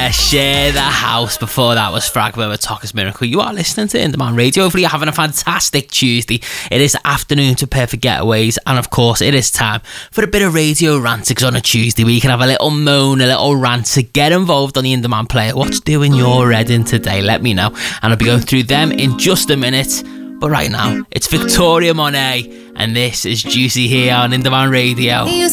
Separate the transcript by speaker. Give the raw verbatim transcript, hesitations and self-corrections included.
Speaker 1: Yeah, Share the House. Before that was Fragment with Tocca's Miracle. You are listening to Indie Radio. Hopefully you're having a fantastic Tuesday. It is afternoon to Perfect Getaways, and of course it is time for a bit of radio rantics on a Tuesday where you can have a little moan, a little rant. To get involved on the Indie player, what's doing your head in today? Let me know, and I'll be going through them in just a minute. But right now, it's Victoria Monet, and this is Juicy here on Indie Radio.